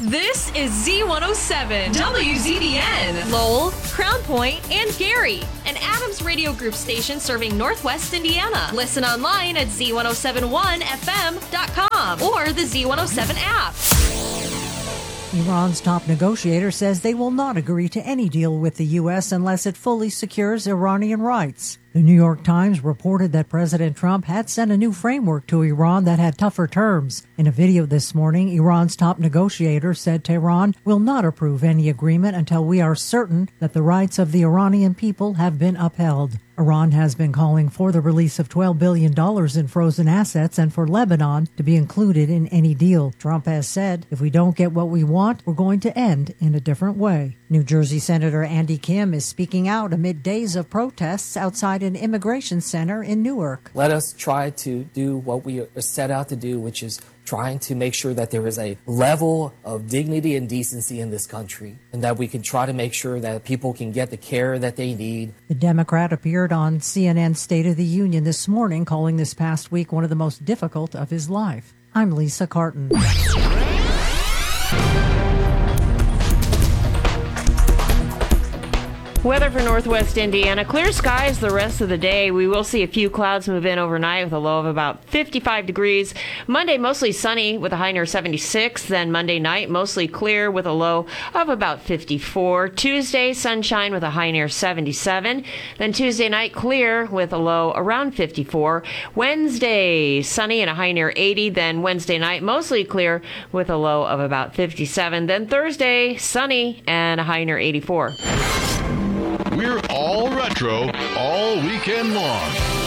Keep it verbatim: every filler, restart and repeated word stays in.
This is Z one oh seven, W Z B N, Lowell, Crown Point, and Gary, an Adams Radio Group station serving Northwest Indiana. Listen online at Z one oh seven one F M dot com or the Z one oh seven app. Iran's top negotiator says they will not agree to any deal with the U S unless it fully secures Iranian rights. The New York Times reported that President Trump had sent a new framework to Iran that had tougher terms. In a video this morning, Iran's top negotiator said Tehran will not approve any agreement until we are certain that the rights of the Iranian people have been upheld. Iran has been calling for the release of twelve billion dollars in frozen assets and for Lebanon to be included in any deal. Trump has said, if we don't get what we want, we're going to end in a different way. New Jersey Senator Andy Kim is speaking out amid days of protests outside an immigration center in Newark. Let us try to do what we are set out to do, which is trying to make sure that there is a level of dignity and decency in this country, and that we can try to make sure that people can get the care that they need. The Democrat appeared on C N N's State of the Union this morning, calling this past week one of the most difficult of his life. I'm Lisa Carton. Weather for Northwest Indiana. Clear skies the rest of the day. We will see a few clouds move in overnight with a low of about fifty-five degrees. Monday, mostly sunny with a high near seventy-six. Then Monday night, mostly clear with a low of about fifty-four. Tuesday, sunshine with a high near seventy-seven. Then Tuesday night, clear with a low around fifty-four. Wednesday, sunny and a high near eighty. Then Wednesday night, mostly clear with a low of about fifty-seven. Then Thursday, sunny and a high near eighty-four. We're all retro all weekend long.